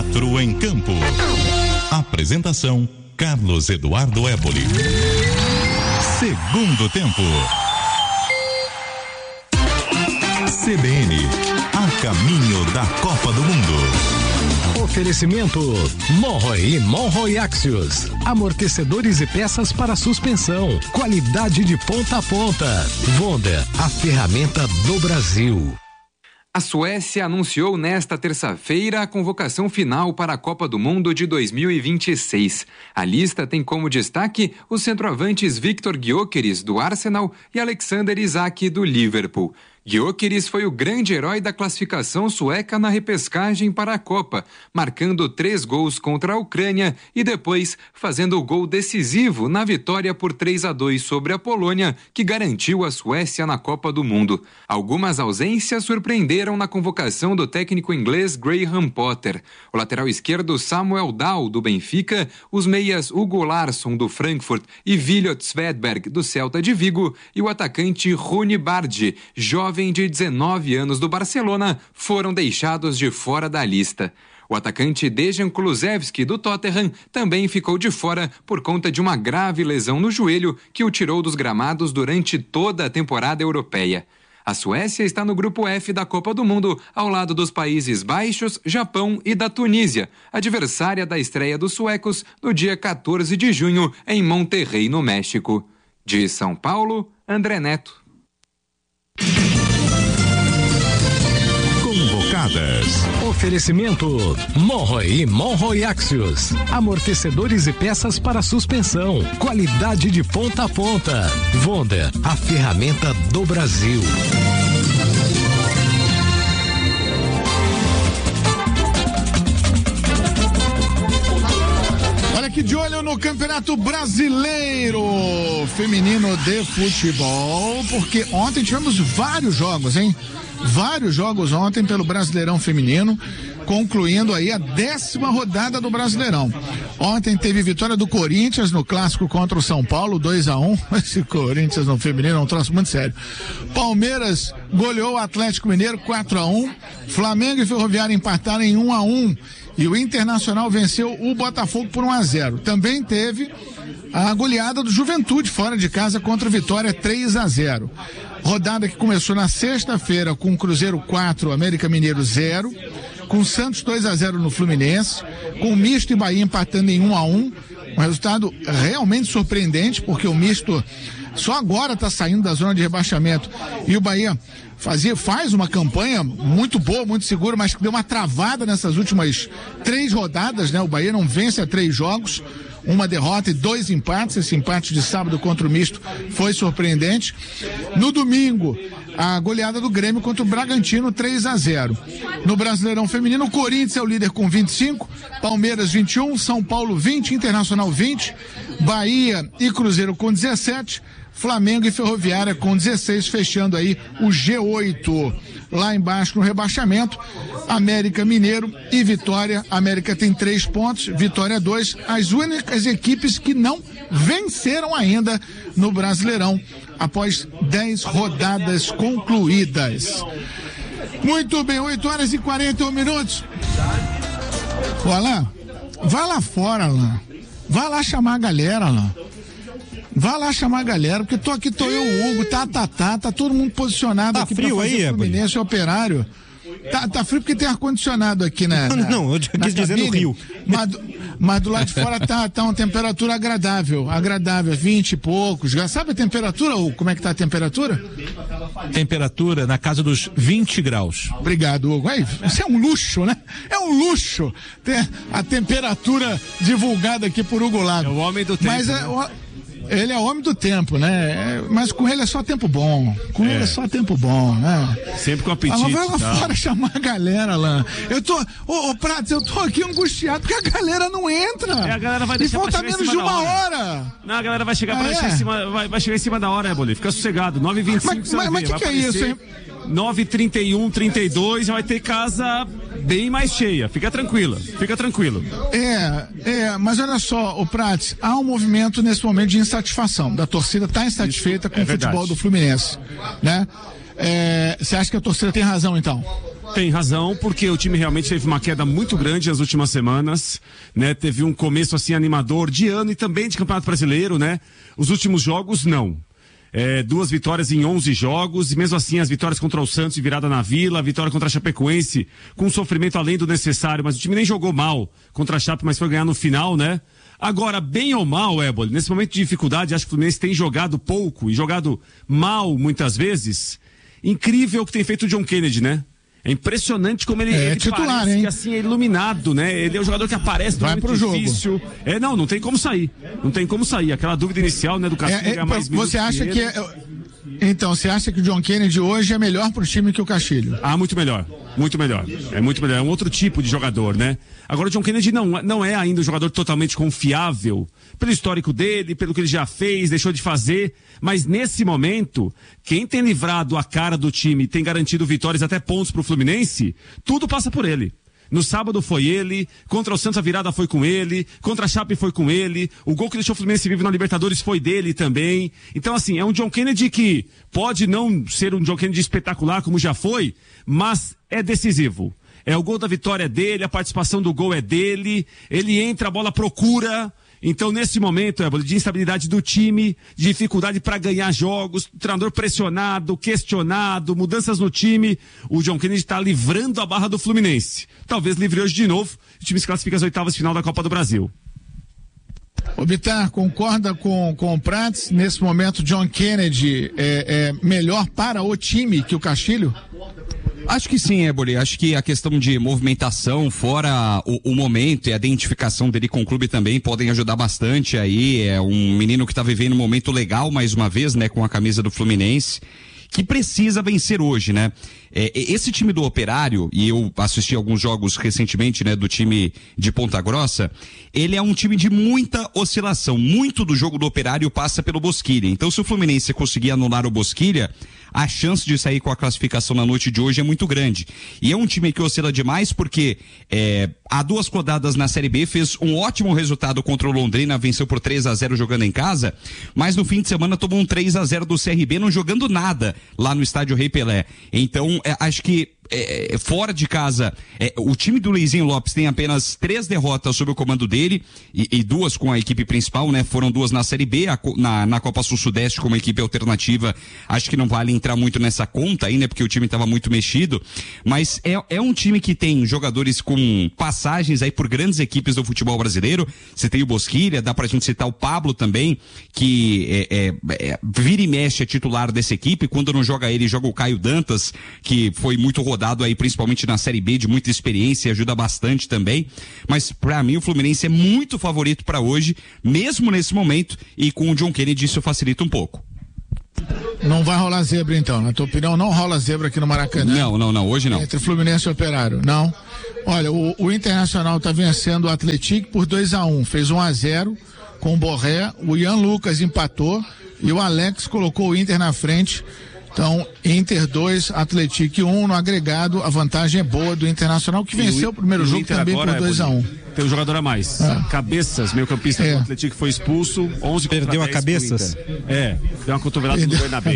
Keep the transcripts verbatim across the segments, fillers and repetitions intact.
Quatro em Campo. Apresentação: Carlos Eduardo Éboli. Segundo tempo. C B N, a caminho da Copa do Mundo. Oferecimento Monroe e Monroe Axios. Amortecedores e peças para suspensão. Qualidade de ponta a ponta. Vonda, a ferramenta do Brasil. A Suécia anunciou nesta terça-feira a convocação final para a Copa do Mundo de dois mil e vinte e seis. A lista tem como destaque os centroavantes Viktor Gyökeres, do Arsenal, e Alexander Isak, do Liverpool. Gyökeres foi o grande herói da classificação sueca na repescagem para a Copa, marcando três gols contra a Ucrânia e depois fazendo o gol decisivo na vitória por três a dois sobre a Polônia, que garantiu a Suécia na Copa do Mundo. Algumas ausências surpreenderam na convocação do técnico inglês Graham Potter. O lateral esquerdo Samuel Dahl, do Benfica, os meias Hugo Larsson, do Frankfurt, e Viljot Svedberg, do Celta de Vigo, e o atacante Rune Bardi, jovem de dezenove anos do Barcelona, foram deixados de fora da lista. O atacante Dejan Kulusevski, do Tottenham, também ficou de fora por conta de uma grave lesão no joelho que o tirou dos gramados durante toda a temporada europeia. A Suécia está no grupo F da Copa do Mundo, ao lado dos Países Baixos, Japão e da Tunísia, adversária da estreia dos suecos no dia quatorze de junho em Monterrey, no México. De São Paulo, André Neto. Convocadas. Oferecimento Monroe e Monroe Axios. Amortecedores e peças para suspensão. Qualidade de ponta a ponta. Vonda, a ferramenta do Brasil. Olha aqui, de olho no Campeonato Brasileiro Feminino de Futebol, porque ontem tivemos vários jogos, hein? Vários jogos ontem pelo Brasileirão Feminino, concluindo aí a décima rodada do Brasileirão. Ontem teve vitória do Corinthians no clássico contra o São Paulo, dois a um. Esse Corinthians no feminino é um troço muito sério. Palmeiras goleou o Atlético Mineiro quatro a um. Flamengo e Ferroviária empataram em um a um. E o Internacional venceu o Botafogo por um a zero. Também teve a goleada do Juventude fora de casa contra o Vitória, três a zero. Rodada que começou na sexta-feira com Cruzeiro quatro, América Mineiro zero, com Santos dois a zero no Fluminense, com o Misto e Bahia empatando em um a um. Um resultado realmente surpreendente, porque o Misto só agora está saindo da zona de rebaixamento e o Bahia fazia, faz uma campanha muito boa, muito segura, mas que deu uma travada nessas últimas três rodadas, né? O Bahia não vence há três jogos, uma derrota e dois empates. Esse empate de sábado contra o Misto foi surpreendente. No domingo, a goleada do Grêmio contra o Bragantino, três a zero. No Brasileirão Feminino, o Corinthians é o líder com vinte e cinco, Palmeiras vinte e um, São Paulo vinte, Internacional vinte, Bahia e Cruzeiro com dezessete, Flamengo e Ferroviária com dezesseis, fechando aí o G oito. Lá embaixo no rebaixamento, América Mineiro e Vitória. América tem três pontos, Vitória dois. As únicas equipes que não venceram ainda no Brasileirão após dez rodadas concluídas. Muito bem, oito horas e quarenta e um minutos. Ô, Alain, vai lá fora, Alain. Vai lá chamar a galera, Alain. Vai lá chamar a galera, porque tô aqui, tô eu, o Hugo, tá, tá, tá, tá todo mundo posicionado tá aqui frio pra fazer aí, Fluminense e Operário. Tá, tá frio porque tem ar-condicionado aqui, né? Não, não, eu quis dizer no Rio. Mas, mas do lado de fora tá, tá uma temperatura agradável, agradável, vinte e poucos. Já sabe a temperatura, Hugo? Como é que tá a temperatura? Temperatura na casa dos vinte graus. Obrigado, Hugo. Aí, isso é um luxo, né? É um luxo ter a temperatura divulgada aqui por Hugo Lago. É o homem do tempo. Mas é, né? o, ele é homem do tempo, né? É, mas com ele é só tempo bom. Com é. ele é só tempo bom, né? Sempre com apetite. Alain, vai lá tá. fora chamar a galera, Alain. Eu tô, ô, ô Prates, eu tô aqui angustiado porque a galera não entra. É, a galera vai e deixar falta pra chegar menos de uma hora. hora. Não, a galera vai chegar, ah, pra é? chegar em cima, vai, vai chegar em cima da hora, é, Bolê. Fica sossegado. nove e vinte e cinco Mas, você mas, vai mas ver. que vai que é isso, hein? nove e trinta e um, trinta e dois, vai ter casa bem mais cheia. Fica tranquila, fica tranquilo. É, é, mas olha só, o Prates, há um movimento nesse momento de insatisfação. Da torcida está insatisfeita com é o futebol verdade. do Fluminense, né? Você é, acha que a torcida tem razão, então? Tem razão, porque o time realmente teve uma queda muito grande nas últimas semanas, né? Teve um começo assim animador de ano e também de Campeonato Brasileiro, né? Os últimos jogos, não. É, duas vitórias em onze jogos, e mesmo assim as vitórias contra o Santos de virada na Vila, a vitória contra a Chapecoense com sofrimento além do necessário, mas o time nem jogou mal contra a Chape, mas foi ganhar no final, né? Agora, bem ou mal, Éboli, nesse momento de dificuldade, acho que o Fluminense tem jogado pouco e jogado mal muitas vezes. Incrível o que tem feito o John Kennedy, né? É impressionante como ele, é, ele titular, parece hein? que, assim, é iluminado, né? Ele é um jogador que aparece no Vai momento pro jogo. difícil. É, não, não tem como sair. Não tem como sair. Aquela dúvida inicial, né, do Castilho É, é, ganhar mais você minutos acha que que ele. é, então, você acha que o John Kennedy hoje é melhor pro time que o Castilho? Ah, muito melhor. Muito melhor. É muito melhor. É um outro tipo de jogador, né? Agora o John Kennedy não, não é ainda um jogador totalmente confiável pelo histórico dele, pelo que ele já fez, deixou de fazer. Mas nesse momento, quem tem livrado a cara do time, tem garantido vitórias, até pontos pro Fluminense, tudo passa por ele. No sábado foi ele, contra o Santos a virada foi com ele, contra a Chape foi com ele, o gol que deixou o Fluminense vivo na Libertadores foi dele também. Então assim, é um John Kennedy que pode não ser um John Kennedy espetacular como já foi, mas é decisivo. É o gol da vitória dele, a participação do gol é dele, ele entra, a bola procura. Então, nesse momento, Éboli, de instabilidade do time, de dificuldade para ganhar jogos, treinador pressionado, questionado, mudanças no time, o John Kennedy está livrando a barra do Fluminense. Talvez livre hoje de novo, o time se classifica às oitavas de final da Copa do Brasil. Ô Bitar, concorda com, com o Prats? Nesse momento, John Kennedy é, é melhor para o time que o Castilho? Acho que sim, Éboli. Acho que a questão de movimentação, fora o, o momento e a identificação dele com o clube também podem ajudar bastante aí. É um menino que está vivendo um momento legal, mais uma vez, né, com a camisa do Fluminense, que precisa vencer hoje, né? É, esse time do Operário, e eu assisti alguns jogos recentemente, né, do time de Ponta Grossa, ele é um time de muita oscilação. Muito do jogo do Operário passa pelo Bosquilha. Então, se o Fluminense conseguir anular o Bosquilha, a chance de sair com a classificação na noite de hoje é muito grande. E é um time que oscila demais porque é, há duas rodadas na Série B, fez um ótimo resultado contra o Londrina, venceu por três a zero jogando em casa, mas no fim de semana tomou um três a zero do C R B, não jogando nada lá no estádio Rei Pelé. Então, é, acho que É, fora de casa, é, o time do Luizinho Lopes tem apenas três derrotas sob o comando dele e, e duas com a equipe principal, né? Foram duas na Série B, a, na, na Copa Sul-Sudeste como equipe alternativa, acho que não vale entrar muito nessa conta aí, né? Porque o time estava muito mexido, mas é, é um time que tem jogadores com passagens aí por grandes equipes do futebol brasileiro. Você tem o Bosquilha, dá pra gente citar o Pablo também, que é, é, é, vira e mexe é titular dessa equipe. Quando não joga ele, joga o Caio Dantas, que foi muito rodado aí, principalmente na Série B, de muita experiência e ajuda bastante também, mas pra mim o Fluminense é muito favorito pra hoje, mesmo nesse momento, e com o John Kennedy isso facilita um pouco. Não vai rolar zebra então, na tua opinião não rola zebra aqui no Maracanã? Não, não, não, hoje não. Entre Fluminense e Operário, não. Olha, o, o Internacional tá vencendo o Atlético por dois a um, fez um a zero com o Borré, o Ian Lucas empatou e o Alex colocou o Inter na frente. Então, Inter dois, Atlético um, no agregado, a vantagem é boa do Internacional, que venceu o, o primeiro jogo Inter também por dois a um. Tem um jogador a mais. É. Cabeças, meio campista é. do Atlético foi expulso, onze Perdeu a Cabeças? É, deu uma cotovelada Perdeu no Bernabé.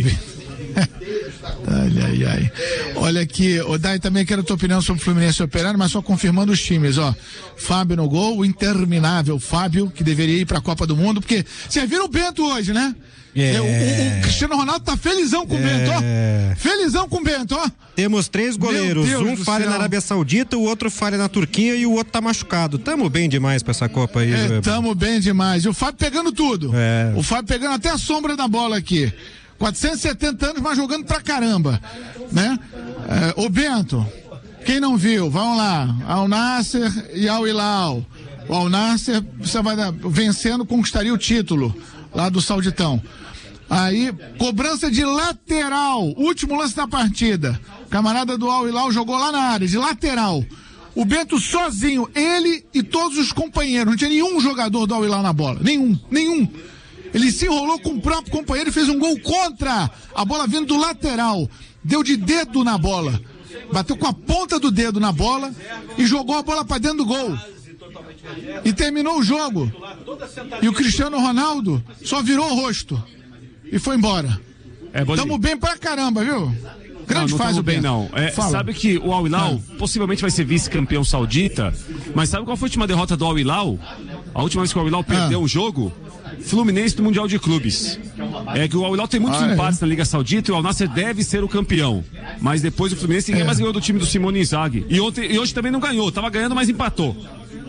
Ai, ai, ai. Olha aqui, o Dai, também quero a tua opinião sobre o Fluminense Operário, mas só confirmando os times, ó. Fábio no gol, o interminável Fábio, que deveria ir pra Copa do Mundo, porque vocês viram o Bento hoje, né? É. O, o, o Cristiano Ronaldo tá felizão com o é. Bento, ó. Felizão com o Bento, ó. Temos três goleiros, um falha na Arábia Saudita, o outro falha na Turquia e o outro tá machucado. Tamo bem demais pra essa Copa aí. É, tamo bem demais. E o Fábio pegando tudo. É. O Fábio pegando até a sombra da bola aqui. quatrocentos e setenta anos, mas jogando pra caramba, né? É, o Bento, quem não viu, vamos lá, Al Nasser e Al Hilal. O Al Nasser, você vai dar, vencendo, conquistaria o título lá do Sauditão. Aí, cobrança de lateral, último lance da partida. O camarada do Al Hilal jogou lá na área, de lateral. O Bento sozinho, ele e todos os companheiros, não tinha nenhum jogador do Al Hilal na bola, nenhum, nenhum. Ele se enrolou com o próprio companheiro e fez um gol contra a bola vindo do lateral. Deu de dedo na bola. Bateu com a ponta do dedo na bola e jogou a bola pra dentro do gol. E terminou o jogo. E o Cristiano Ronaldo só virou o rosto e foi embora. É, Tamo bem pra caramba, viu? Grande não, não fase o bem, Bento. não. É, sabe que o Al Hilal ah. possivelmente vai ser vice-campeão saudita, mas sabe qual foi a última derrota do Al Hilal? A última vez que o Al Hilal perdeu ah. um jogo? Fluminense do Mundial de Clubes. É que o Al Hilal tem muitos ah, empates é. na Liga Saudita e o Al Nassr deve ser o campeão. Mas depois o Fluminense ninguém é. mais ganhou do time do Simone Inzaghi. E, ontem, e hoje também não ganhou. Tava ganhando, mas empatou.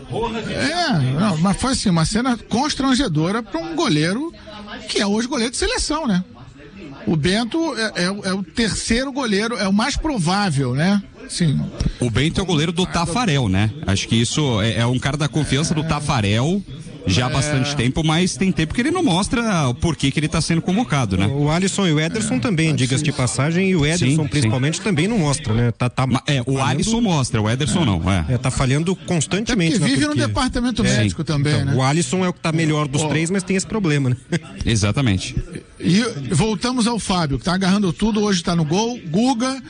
É, não, mas foi assim, uma cena constrangedora para um goleiro que é hoje goleiro de seleção, né? O Bento é, é, é o terceiro goleiro, é o mais provável, né? Sim. O Bento é o goleiro do Tafarel, né? Acho que isso é, é um cara da confiança do Tafarel já há bastante é... tempo, mas tem tempo que ele não mostra o porquê que ele está sendo convocado, né? O Alisson e o Ederson é, também, diga-se de passagem, e o Ederson sim, principalmente sim. também não mostra, né? Tá, tá é, o falhando... Alisson mostra, o Ederson é. não, é. é. Tá falhando constantemente. É porque vive né? porque... no departamento é. médico também, então, né? O Alisson é o que tá melhor dos oh. três, mas tem esse problema, né? Exatamente. E voltamos ao Fábio, que tá agarrando tudo, hoje tá no gol, Guga,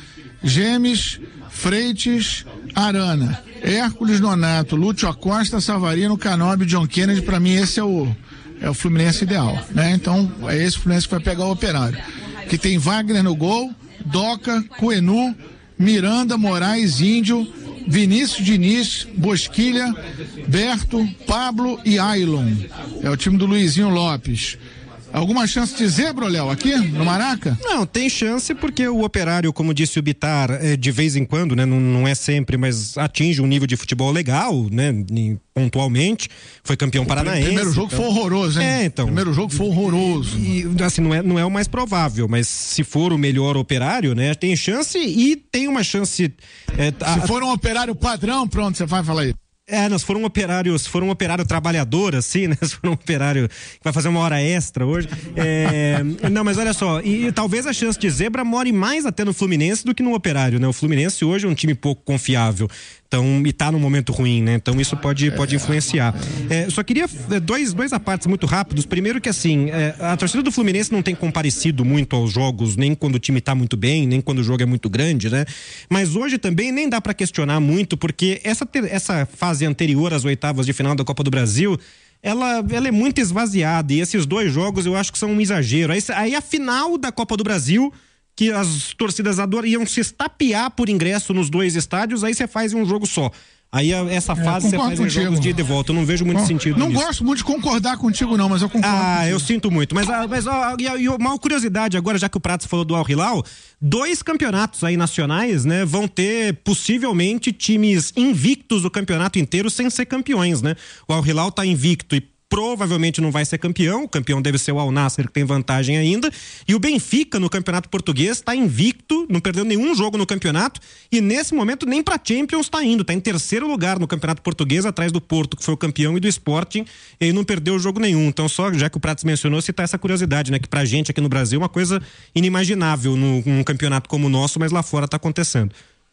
Gemes, Freitas, Arana, Hércules, Nonato, Lúcio Acosta, Savarino, Canóbio, John Kennedy. Pra mim esse é o, é o Fluminense ideal, né? Então é esse o Fluminense que vai pegar o Operário, que tem Wagner no gol, Doca, Coenu, Miranda, Moraes, Índio, Vinícius Diniz, Bosquilha, Berto, Pablo e Ailon. É o time do Luizinho Lopes. Alguma chance de zebra, Léo, aqui no Maraca? Não, tem chance porque o Operário, como disse o Bitar, é, de vez em quando, né, não, não é sempre, mas atinge um nível de futebol legal, né, pontualmente. Foi campeão o paranaense. O primeiro jogo então... foi horroroso, hein? É, então. O primeiro jogo foi horroroso. E, assim, não é, não é o mais provável, mas se for o melhor Operário, né, tem chance e tem uma chance... É, a... Se for um Operário padrão, pronto, você vai falar aí. É, nós foram um operário, se for um operário trabalhador, assim, né? Se for um operário que vai fazer uma hora extra hoje. É... Não, mas olha só, e, e talvez a chance de zebra more mais até no Fluminense do que no Operário, né? O Fluminense hoje é um time pouco confiável. Então, e tá num momento ruim, né? Então isso pode, pode influenciar. É, só queria dois, dois apartes muito rápidos. Primeiro que assim, é, a torcida do Fluminense não tem comparecido muito aos jogos, nem quando o time tá muito bem, nem quando o jogo é muito grande, né? Mas hoje também nem dá pra questionar muito, porque essa, essa fase anterior às oitavas de final da Copa do Brasil, ela, ela é muito esvaziada, e esses dois jogos eu acho que são um exagero. Aí, aí a final da Copa do Brasil, que as torcidas adoriam se estapear por ingresso nos dois estádios, aí você faz um jogo só. Aí essa fase é, você faz em jogos de ida e volta. Eu não vejo muito oh, sentido Não nisso. gosto muito de concordar contigo não, mas eu concordo. Ah, contigo. eu sinto muito. Mas, mas ó, e, e uma curiosidade agora, já que o Prato falou do Al Hilal, dois campeonatos aí nacionais, né, vão ter possivelmente times invictos do campeonato inteiro sem ser campeões, né? O Al Hilal tá invicto e provavelmente não vai ser campeão, o campeão deve ser o Al Nassr, que tem vantagem ainda, e o Benfica no campeonato português está invicto, não perdeu nenhum jogo no campeonato, e nesse momento nem para Champions está indo, está em terceiro lugar no campeonato português, atrás do Porto, que foi o campeão, e do Sporting, e aí não perdeu jogo nenhum. Então só, já que o Pratos mencionou, citar essa curiosidade, né, que pra gente aqui no Brasil é uma coisa inimaginável num, num campeonato como o nosso, mas lá fora está acontecendo.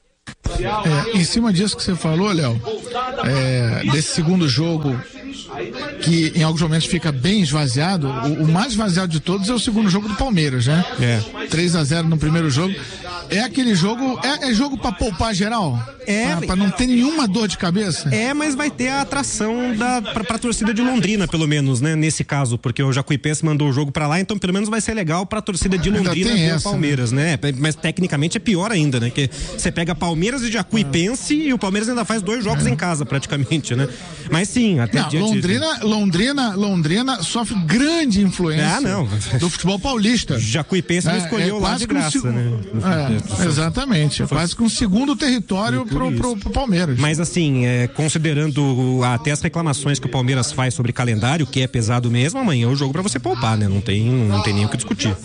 É, em cima disso que você falou, Léo, é, desse segundo jogo que em alguns momentos fica bem esvaziado, o, o mais esvaziado de todos é o segundo jogo do Palmeiras, né? É. três a zero no primeiro jogo. É aquele jogo, é, é jogo pra poupar geral? É. Pra, pra não ter nenhuma dor de cabeça? É, mas vai ter a atração da, pra, pra torcida de Londrina, pelo menos, né? Nesse caso, porque o Jacuipense mandou o jogo pra lá, então pelo menos vai ser legal pra torcida de Londrina ver o Palmeiras, né? né? Mas tecnicamente é pior ainda, né? Que você pega Palmeiras e Jacuipense ah. e o Palmeiras ainda faz dois jogos é. em casa, praticamente, né? Mas sim, até não, Londrina, de... Londrina, Londrina sofre grande influência ah, não. do futebol paulista. Jacuipense não escolheu é, lá de graça, um, né? É, exatamente, é quase que um segundo território pro, pro, pro Palmeiras. Mas assim, é, considerando até as reclamações que o Palmeiras faz sobre calendário, que é pesado mesmo, amanhã é o jogo pra você poupar, né? Não tem, não tem nem o que discutir.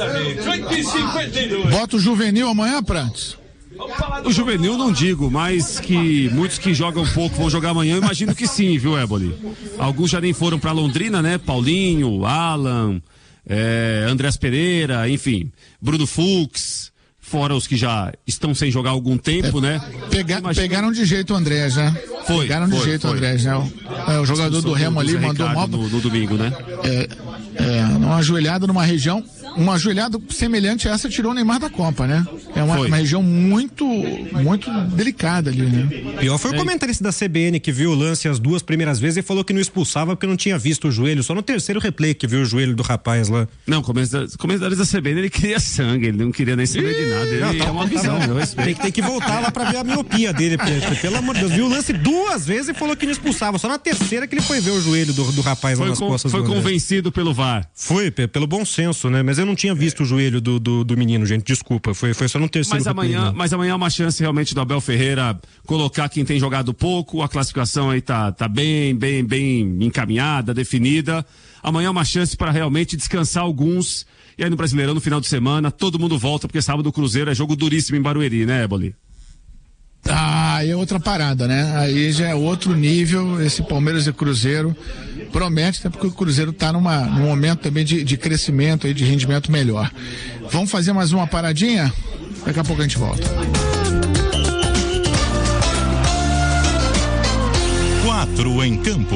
Bota o Juvenil amanhã, Prates? O Juvenil não digo, mas que muitos que jogam pouco vão jogar amanhã, eu imagino que sim, viu, Éboli? Alguns já nem foram pra Londrina, né? Paulinho, Alan, é, Andrés Pereira, enfim, Bruno Fux, fora os que já estão sem jogar há algum tempo, é, né? Pega, imagino... Pegaram de jeito o Andrés, né? Foi, Pegaram foi, de jeito foi. o Andrés, né? O, é, o jogador do Remo ali mandou mal no, no domingo, né? É, é, uma ajoelhada numa região, uma ajoelhada semelhante a essa tirou o Neymar da Copa, né? É uma, uma região muito, muito delicada ali, né? Pior foi o comentarista da C B N que viu o lance as duas primeiras vezes e falou que não expulsava porque não tinha visto o joelho. Só no terceiro replay que viu o joelho do rapaz lá. Não, comentários da C B N, ele queria sangue, ele não queria nem saber de nada. Ele não, tá, é uma visão, tá, eu respeito. Tem, tem que voltar lá pra ver a miopia dele, porque, pelo amor de Deus, viu o lance duas vezes e falou que não expulsava. Só na terceira que ele foi ver o joelho do, do rapaz lá foi nas com, costas. Foi convencido pelo V A R. Foi, pelo bom senso, né? Mas eu não tinha visto o joelho do, do, do menino, gente, desculpa. Foi, foi só no terceiro. Mas amanhã, mas amanhã é uma chance realmente do Abel Ferreira colocar quem tem jogado pouco, a classificação aí tá, tá bem, bem, bem encaminhada, definida. Amanhã é uma chance para realmente descansar alguns. E aí no Brasileirão, no final de semana, todo mundo volta, porque sábado o Cruzeiro é jogo duríssimo em Barueri, né, Boli? Ah, aí é outra parada, né? Aí já é outro nível, esse Palmeiras e Cruzeiro promete, até porque o Cruzeiro tá numa, num momento também de, de crescimento e de rendimento melhor. Vamos fazer mais uma paradinha? Daqui a pouco a gente volta. Quatro em campo.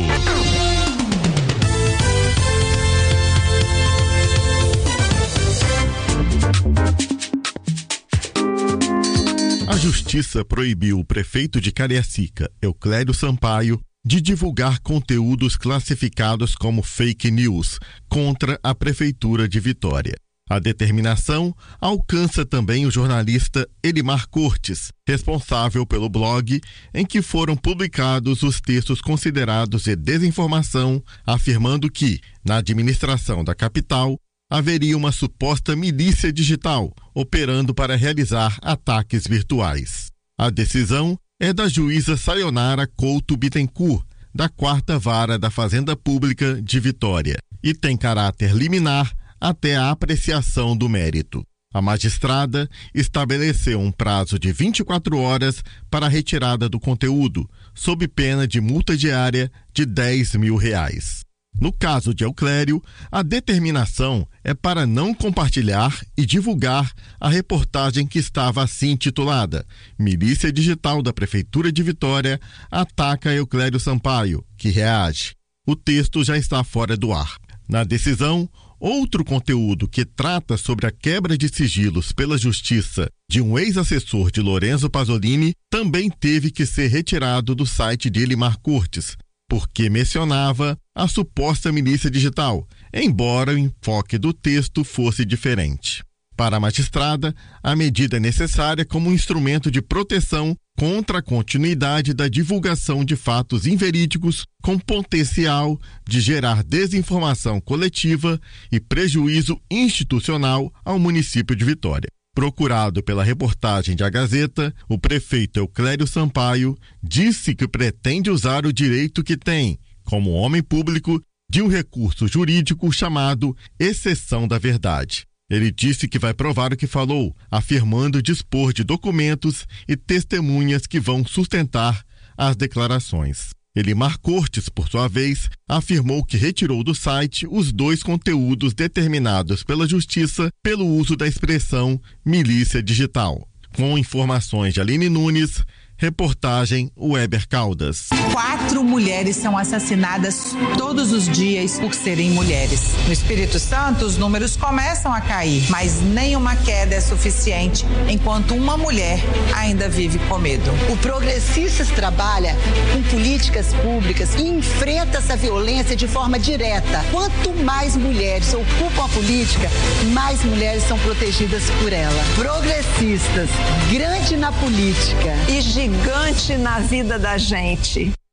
A Justiça proibiu o prefeito de Cariacica, Euclério Sampaio, de divulgar conteúdos classificados como fake news contra a Prefeitura de Vitória. A determinação alcança também o jornalista Elimar Cortes, responsável pelo blog em que foram publicados os textos considerados de desinformação, afirmando que, na administração da capital, haveria uma suposta milícia digital operando para realizar ataques virtuais. A decisão é da juíza Sayonara Couto Bittencourt, da quarta Vara da Fazenda Pública de Vitória, e tem caráter liminar até a apreciação do mérito. A magistrada estabeleceu um prazo de vinte e quatro horas para a retirada do conteúdo, sob pena de multa diária de dez mil reais. No caso de Euclério, a determinação é para não compartilhar e divulgar a reportagem que estava assim intitulada Milícia Digital da Prefeitura de Vitória ataca Euclério Sampaio, que reage. O texto já está fora do ar. Na decisão, outro conteúdo que trata sobre a quebra de sigilos pela Justiça de um ex-assessor de Lorenzo Pasolini também teve que ser retirado do site de Elimar Cortes, porque mencionava a suposta milícia digital, embora o enfoque do texto fosse diferente. Para a magistrada, a medida é necessária como um instrumento de proteção contra a continuidade da divulgação de fatos inverídicos com potencial de gerar desinformação coletiva e prejuízo institucional ao município de Vitória. Procurado pela reportagem de A Gazeta, o prefeito Euclério Sampaio disse que pretende usar o direito que tem, como homem público, de um recurso jurídico chamado exceção da verdade. Ele disse que vai provar o que falou, afirmando dispor de documentos e testemunhas que vão sustentar as declarações. Elimar Cortes, por sua vez, afirmou que retirou do site os dois conteúdos determinados pela Justiça pelo uso da expressão milícia digital. Com informações de Aline Nunes, reportagem Weber Caldas. Quatro mulheres são assassinadas todos os dias por serem mulheres. No Espírito Santo, os números começam a cair, mas nenhuma queda é suficiente enquanto uma mulher ainda vive com medo. O Progressistas trabalha com políticas públicas e enfrenta essa violência de forma direta. Quanto mais mulheres ocupam a política, mais mulheres são protegidas por ela. Progressistas, grande na política e gigante na vida da gente.